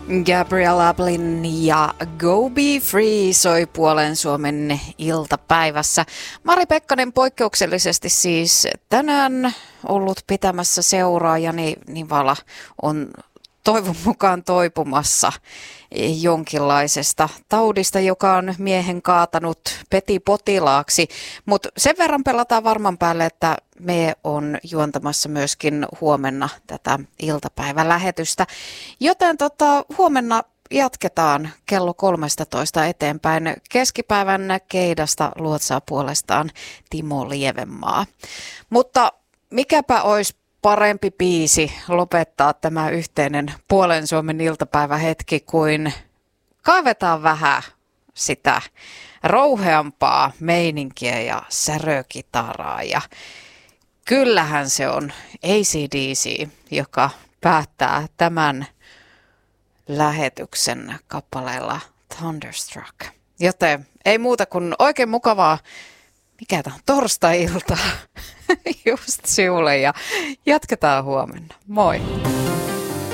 Gabriel Ablin ja Go Be Free soi puolen Suomen iltapäivässä. Mari Pekkanen poikkeuksellisesti siis tänään ollut pitämässä seuraajani Nivala on toivon mukaan toipumassa jonkinlaisesta taudista, joka on miehen kaatanut petipotilaaksi. Mutta sen verran pelataan varman päälle, että me on juontamassa myöskin huomenna tätä iltapäivälähetystä. Joten huomenna jatketaan kello 13 eteenpäin. Keskipäivän keidasta luotsaa puolestaan Timo Lievenmaa. Mutta mikäpä olisi parempi biisi lopettaa tämä yhteinen puolen Suomen iltapäivähetki kuin kaivetaan vähän sitä rouheampaa meininkiä ja särökitaraa. Ja kyllähän se on AC/DC, joka päättää tämän lähetyksen kappaleella Thunderstruck. Joten ei muuta kuin oikein mukavaa, mikä tämä on, torstai-iltaa just sinulle ja jatketaan huomenna. Moi!